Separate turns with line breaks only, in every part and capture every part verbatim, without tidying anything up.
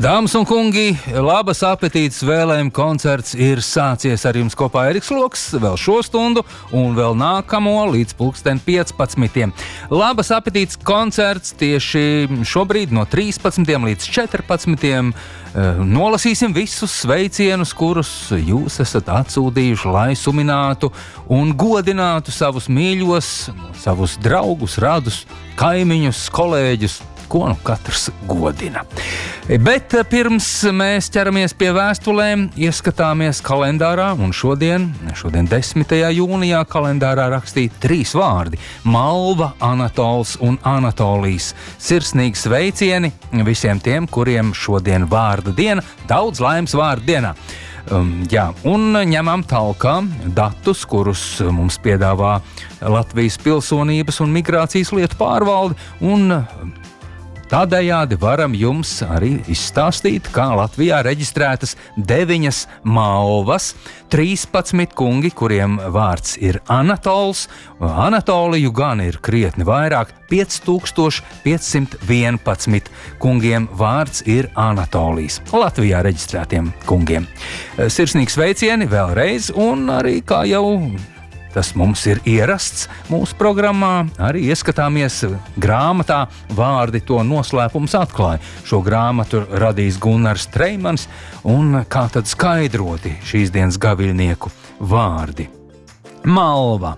Dāmas un kungi, labas apetītes vēlējuma koncerts ir sācies ar jums kopā Eriks Loks, vēl šo stundu un vēl nākamo līdz pulksten piecpadsmitiem. Labas apetītes koncerts tieši šobrīd no trīspadsmitiem līdz četrpadsmitiem. Nolasīsim visus sveicienus, kurus jūs esat atsūtījuši, lai suminātu un godinātu savus mīļos, savus draugus, radus, kaimiņus, kolēģus, ko nu katrs godina. Bet pirms mēs ķeramies pie vēstulēm, ieskatāmies kalendārā, un šodien, šodien desmitajā jūnijā kalendārā rakstīja trīs vārdi – Malva, Anatols un Anatolijas. Sirsnīgi sveicieni visiem tiem, kuriem šodien vārda diena, daudz laimes vārda dienā. Um, jā, un ņemam talkā datus, kurus mums piedāvā Latvijas pilsonības un migrācijas lietu pārvalde, un tādējādi varam jums arī izstāstīt, kā Latvijā reģistrētas deviņas malvas, trīspadsmit kungi, kuriem vārds ir Anatols. Anatoliju gan ir krietni vairāk, pieci tūkstoši piecsimt vienpadsmit kungiem vārds ir Anatolijas. Latvijā reģistrētiem kungiem. Sirsnīgi sveicieni vēlreiz, un arī kā jau tas mums ir ierasts mūsu programmā, arī ieskatāmies grāmatā Vārdi to noslēpums atklāja. Šo grāmatu radīs Gunnars Treimans, un kā tad skaidroti šīs dienas gaviļnieku vārdi. Malva.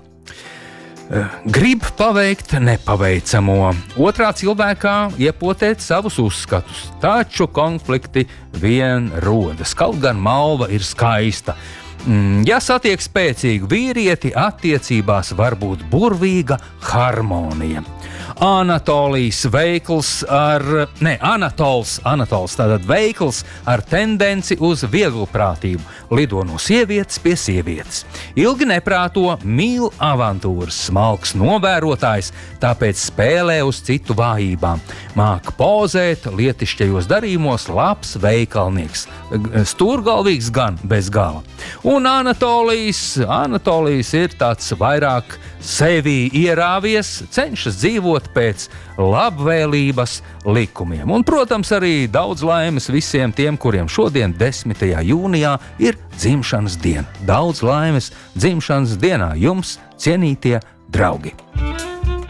Grib paveikt nepaveicamo, otrā cilvēkā iepotēt savus uzskatus, taču konflikti vien rodas, kaut gan malva ir skaista. Ja satiek spēcīgu vīrieti, attiecībās var būt burvīga harmonija. Anatolijas veikls ar, ne, Anatols, Anatols, tātad veikls ar tendenci uz vieglprātību, lido no sievietes pie sievietes. Ilgi neprāto, mīl avantūras, smalks novērotājs, tāpēc spēlē uz citu vājībām. Māk pozēt, lietišķajos darījumos labs veikalnieks, stūrgalvīgs gan bez gala. Un Anatolijas, Anatolijas ir tāds vairāk sevī ierāvies, cenšas dzīvot pēc labvēlības likumiem. Un, protams, arī daudz laimes visiem tiem, kuriem šodien desmitajā jūnijā ir dzimšanas diena. Daudz laimes dzimšanas dienā jums, cienītie draugi!